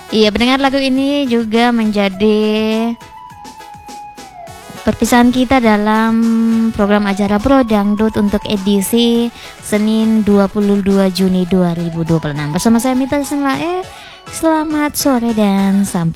Iya, pendengar, lagu ini juga menjadi perpisahan kita dalam program acara Pro Dangdut untuk edisi Senin 22 Juni 2026. Bersama saya Mita Senlae. Selamat sore dan sampai